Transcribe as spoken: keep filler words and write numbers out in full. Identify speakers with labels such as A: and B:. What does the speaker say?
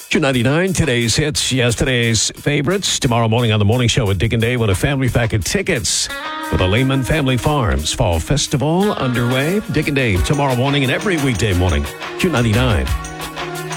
A: Q ninety-nine, today's hits, yesterday's favorites. Tomorrow morning on the morning show with Dick and Dave with a family pack of tickets for the Lehman Family Farms Fall Festival underway. Dick and Dave tomorrow morning and every weekday morning. Q ninety-nine.